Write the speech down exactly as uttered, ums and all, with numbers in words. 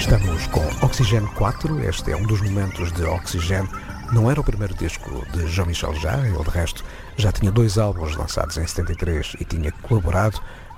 Estamos com Oxigênio quatro, este é um dos momentos de Oxigênio. Não era o primeiro disco de Jean-Michel Jarre, ele de resto já tinha dois álbuns lançados em setenta e três e tinha colaborado